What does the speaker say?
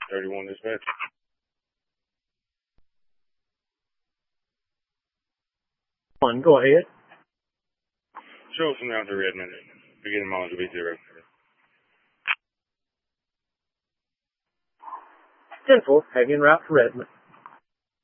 31 dispatch. One, go ahead. Show us out to Redmond. Beginning mileage will be 0. 10-4, heavy en route to Redmond.